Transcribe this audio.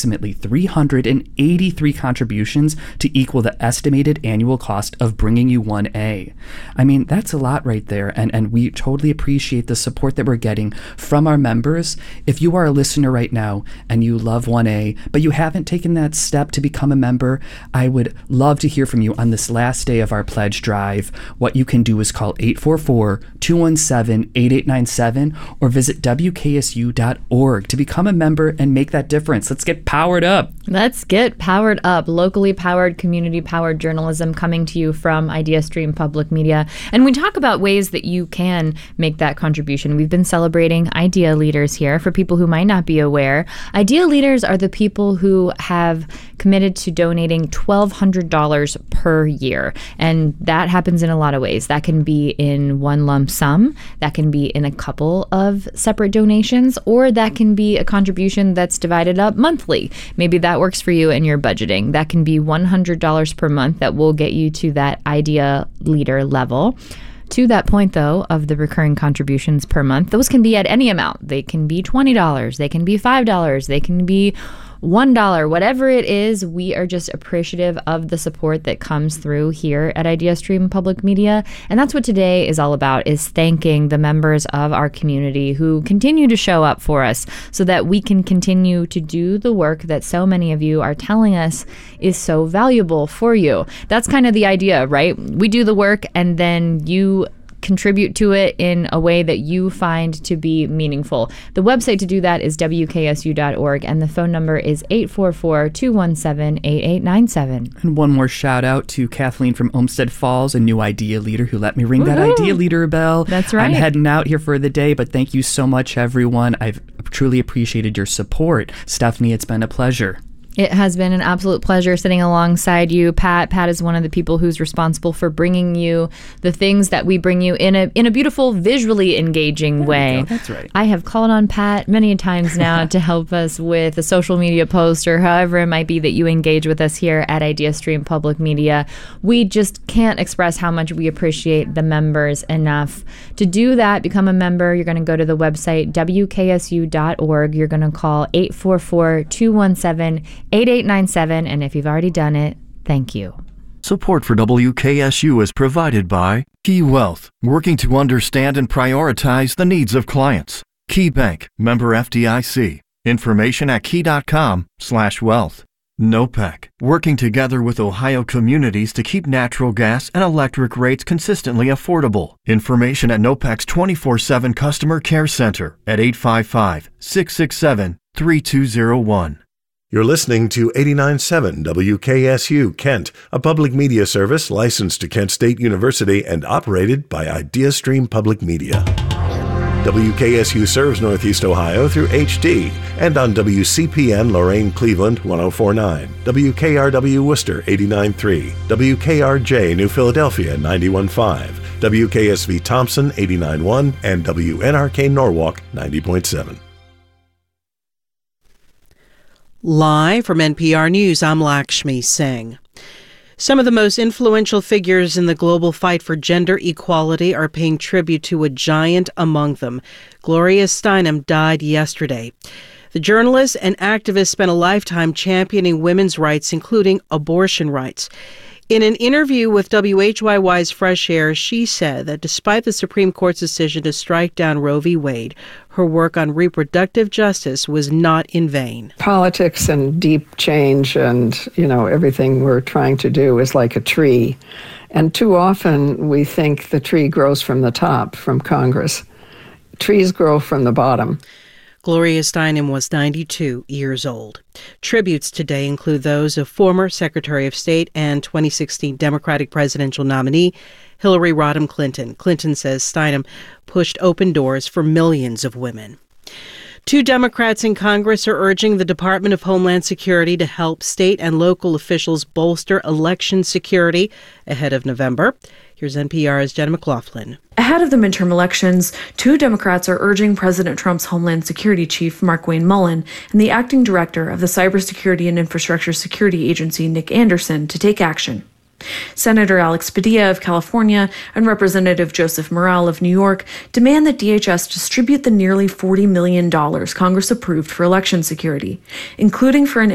approximately 383 contributions to equal the estimated annual cost of bringing you 1A. I mean, that's a lot right there, and we totally appreciate the support that we're getting from our members. If you are a listener right now and you love 1A, but you haven't taken that step to become a member, I would love to hear from you on this last day of our pledge drive. What you can do is call 844-217-8897 or visit WKSU.org to become a member and make that difference. Let's get powered up. Let's get powered up. Locally powered, community powered journalism coming to you from IdeaStream Public Media. And we talk about ways that you can make that contribution. We've been celebrating Idea Leaders here. For people who might not be aware, Idea Leaders are the people who have committed to donating $1,200 per year. And that happens in a lot of ways. That can be in one lump sum, that can be in a couple of separate donations, or that can be a contribution that's divided up monthly. Maybe that works for you and your budgeting. That can be $100 per month that will get you to that Idea Leader level. To that point, though, of the recurring contributions per month, those can be at any amount. They can be $20, they can be $5, they can be $1, whatever it is. We are just appreciative of the support that comes through here at IdeaStream Public Media. And that's what today is all about, is thanking the members of our community who continue to show up for us so that we can continue to do the work that so many of you are telling us is so valuable for you. That's kind of the idea, right? We do the work and then you contribute to it in a way that you find to be meaningful. The website to do that is WKSU.org, and the phone number is 844-217-8897. And one more shout out to Kathleen from Olmsted Falls, a new Idea Leader who let me ring that Idea Leader bell. That's right. I'm heading out here for the day, but thank you so much, everyone. I've truly appreciated your support. Stephanie, it's been a pleasure. It has been an absolute pleasure sitting alongside you, Pat. Pat is one of the people who's responsible for bringing you the things that we bring you in a beautiful, visually engaging way. That's right. I have called on Pat many times now to help us with a social media post or however it might be that you engage with us here at IdeaStream Public Media. We just can't express how much we appreciate the members enough. To do that, become a member, you're going to go to the website, WKSU.org. You're going to call 844-217-8897, and if you've already done it, thank you. Support for WKSU is provided by Key Wealth, working to understand and prioritize the needs of clients. Key Bank, member FDIC. Information at key.com/wealth. NOPEC, working together with Ohio communities to keep natural gas and electric rates consistently affordable. Information at NOPEC's 24/7 Customer Care Center at 855-667-3201. You're listening to 89.7 WKSU Kent, a public media service licensed to Kent State University and operated by IdeaStream Public Media. WKSU serves Northeast Ohio through HD and on WCPN Lorain Cleveland 104.9, WKRW Worcester 89.3, WKRJ New Philadelphia 91.5, WKSV Thompson 89.1, and WNRK Norwalk 90.7. Live from NPR News, I'm Lakshmi Singh. Some of the most influential figures in the global fight for gender equality are paying tribute to a giant among them. Gloria Steinem died yesterday. The journalist and activist spent a lifetime championing women's rights, including abortion rights. In an interview with WHYY's Fresh Air, she said that despite the Supreme Court's decision to strike down Roe v. Wade, her work on reproductive justice was not in vain. Politics and deep change and, everything we're trying to do is like a tree. And too often we think the tree grows from the top, from Congress. Trees grow from the bottom. Gloria Steinem was 92 years old. Tributes today include those of former Secretary of State and 2016 Democratic presidential nominee Hillary Rodham Clinton. Clinton says Steinem pushed open doors for millions of women. Two Democrats in Congress are urging the Department of Homeland Security to help state and local officials bolster election security ahead of November. Here's NPR's Jenna McLaughlin. Ahead of the midterm elections, two Democrats are urging President Trump's Homeland Security Chief, Markwayne Mullin, and the acting director of the Cybersecurity and Infrastructure Security Agency, Nick Anderson, to take action. Senator Alex Padilla of California and Representative Joseph Morell of New York demand that DHS distribute the nearly $40 million Congress approved for election security, including for an